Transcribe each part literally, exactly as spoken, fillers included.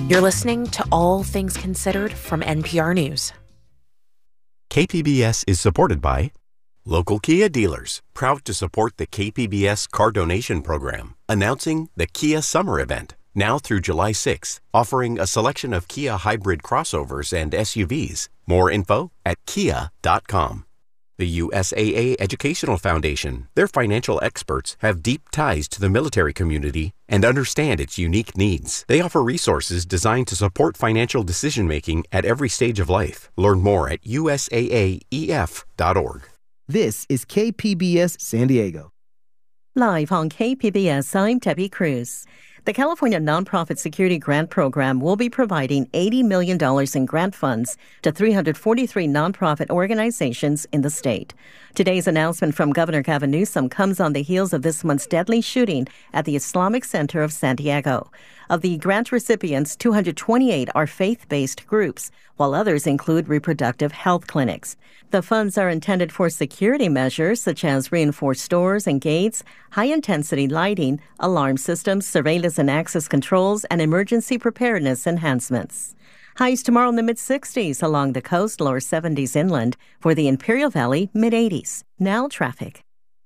You're listening to All Things Considered from N P R News. K P B S is supported by local Kia dealers, proud to support the K P B S Car Donation Program, announcing the Kia Summer Event, now through July sixth, offering a selection of Kia hybrid crossovers and S U Vs. More info at kia dot com. The U S A A Educational Foundation, their financial experts, have deep ties to the military community and understand its unique needs. They offer resources designed to support financial decision-making at every stage of life. Learn more at U S A A E F dot org. This is K P B S San Diego. Live on K P B S, I'm Debbie Cruz. The California Nonprofit Security Grant Program will be providing eighty million dollars in grant funds to three hundred forty-three nonprofit organizations in the state. Today's announcement from Governor Gavin Newsom comes on the heels of this month's deadly shooting at the Islamic Center of San Diego. Of the grant recipients, two hundred twenty-eight are faith-based groups, while others include reproductive health clinics. The funds are intended for security measures such as reinforced doors and gates, high-intensity lighting, alarm systems, surveillance and access controls, and emergency preparedness enhancements. Highs tomorrow in the mid-sixties along the coast, lower seventies inland. For the Imperial Valley, mid-eighties. Now traffic.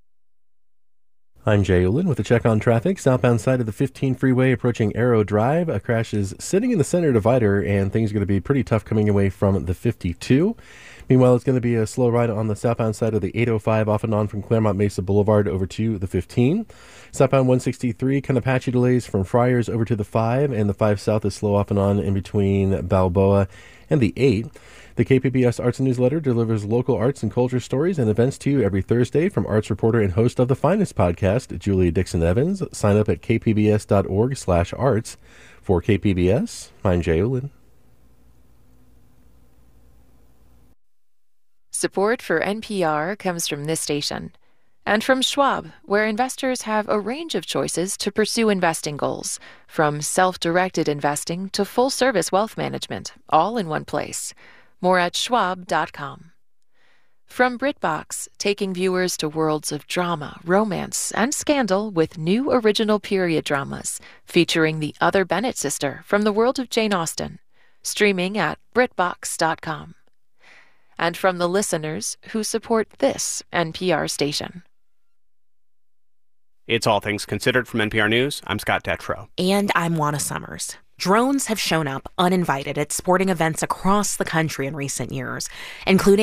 I'm Jay Olin with a check on traffic. Southbound side of the fifteen freeway approaching Arrow Drive. A crash is sitting in the center divider, and things are going to be pretty tough coming away from the fifty-two. Meanwhile, it's going to be a slow ride on the southbound side of the eight oh five off and on from Claremont Mesa Boulevard over to the fifteen. Southbound one sixty-three, Conapache delays from Friars over to the five, and the five South is slow off and on in between Balboa and the eight. The K P B S Arts Newsletter delivers local arts and culture stories and events to you every Thursday from arts reporter and host of The Finest podcast, Julia Dixon-Evans. Sign up at k p b s dot org slash arts. For K P B S, I'm Jay Olin. Support for N P R comes from this station and from Schwab, where investors have a range of choices to pursue investing goals, from self-directed investing to full-service wealth management, all in one place. More at schwab dot com. From BritBox, taking viewers to worlds of drama, romance, and scandal with new original period dramas featuring the other Bennett sister from the world of Jane Austen. Streaming at brit box dot com. And from the listeners who support this N P R station. It's All Things Considered from N P R News. I'm Scott Detrow. And I'm Juana Summers. Drones have shown up uninvited at sporting events across the country in recent years, including